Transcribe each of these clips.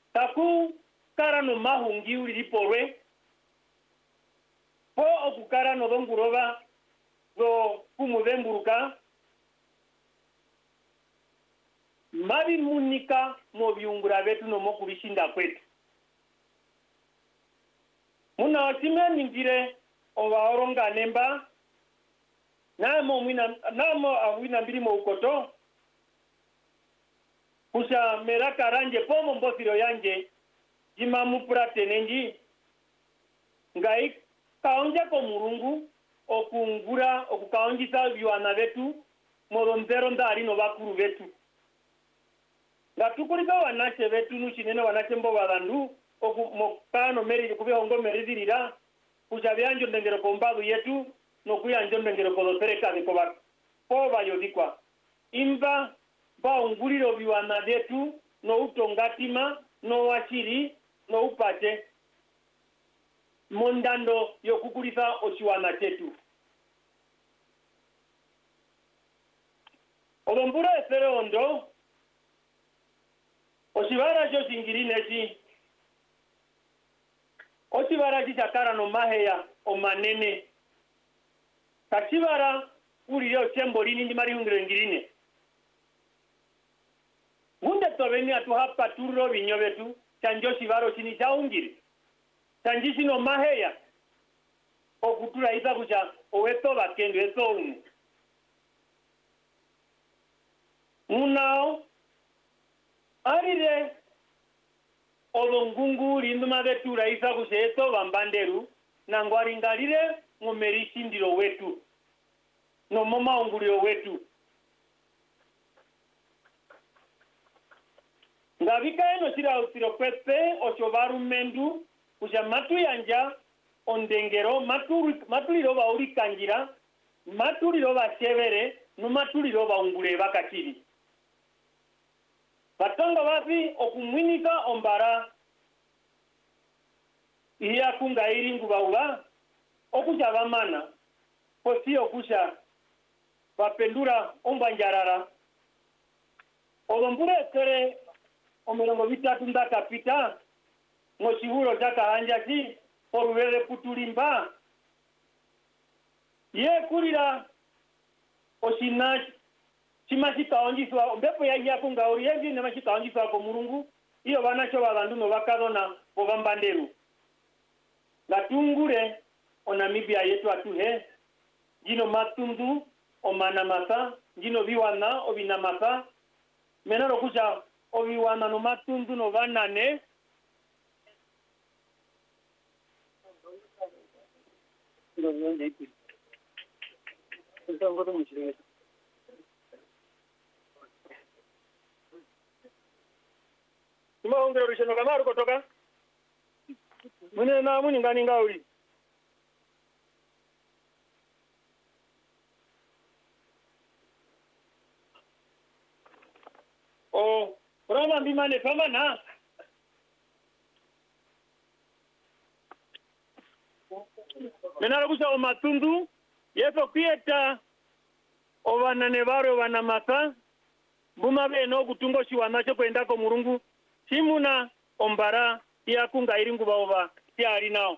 taku karano mahungi uliporwe po okukarano donguroba do kumudemburuka mabi munika mo biungura betu no mokurishinda kwetu muna otima ningire owaoronga nemba namo awina mbili mo ukoto kusha meraka ranje pomo mbosiro yanje jima mupurate nenji ngai kaonja ko murungu okungura okukaonjisa biwana betu moronzero ndari no bakuru betu ngatukurika wanashe betu nushinene wanashe mbo badandu okumokano meri kubihongo merizirira kusha byanjo ndengero kombadu yetu no kuyanjo ndengero kodotereka bikoba po bayodikwa imba ba unguliro biwana betu no utongatima no wachiri no upate mondando yokukulisa oshiwana chetu obombura esere ondo oshibara jo singirine chi oshibara chichakara no maheya omanene kachibara uri yo chembo lini ndi mari ngirine munde tobeni atu hapa turo binyobetu chanjo shibaro chini chaungiri chanjisi no maheya okutura isa kucha oweto bakendo eso unu unao arire olongungu linduma betura isa kucha eso bambanderu nangwaringalire ngomerishindiro wetu no mama ungulio wetu ngavika eno sira usiro kwese ochovaru mendu kuja matu yanja ondengero matuliro bauri kanjira matuliro bashevere no matuliro baungule bakachiri batanga bapi okumwinika ombara iya kunga iringu bauba okuja bamana posi okusha bapendura ombanjarara olombure tere omirongo bitatu ndakapita ngochihuro chakahanja chi poruvere putulimba ye kulira oshina chimashikaonjiswa mbepo yako ngauri yevi nemashikaonjiswa ko mulungu iyo banacho babandu no bakadona bobambanderu latungure onamibia yetu atuhe jino matundu omanamasa jino biwana obinamasa menaro kucha obiwana no matundu no banane Tuma ongero risheno kamaru kotoka mune na muni ngani ngauri o roma bimane famana menara kusa o matundu yepo pieta o banane baro bana masa buma beno kutungo shiwanacho kwenda ko murungu simuna ombara ya kunga iringu baoba tiari nao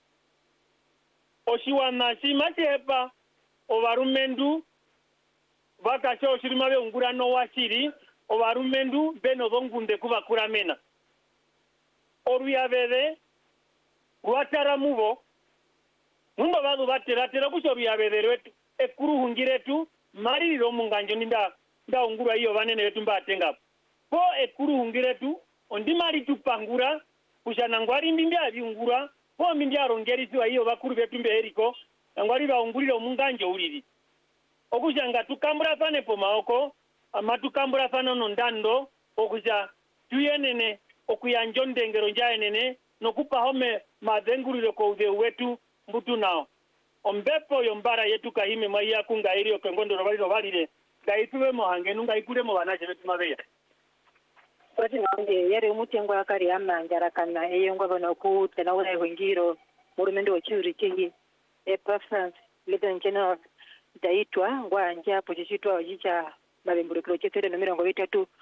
oshiwana shimachepa obarumendu bakasho shirimabe ungura no washiri obarumendu beno dongunde kuba kuramena oruyabede watara mubo mumba badu batera kusho ruyabede retu ekuru hungiretu mari ro munganjo ninda ungura iyo banene betu mbatenga po ekuru hungiretu ondi mari tupangura kushana ngwari mbimbi abiungura po mbimbi arongerisiwa iyo bakuru betu mbeheriko ngwari baungurira munganjo uliri okushanga tukambura fane po maoko amatukambura fano nondando okuja tuyenene okuyanjo ndengero njayenene nokupa home madhenguriro ko ude wetu mbutu nao ombepo yombara yetu kahime maiya kunga iri okengondoro balire gaituwe mohange nunga ikure mo banaje betu mabeya Kwati nge yare umutengo akari amangara kana eyongwa bano ku tena ura hwingiro murumendo wachuri kingi preference liga njena daitwa ngwa nja pochitwa wajicha mabembulukiro chetere no 30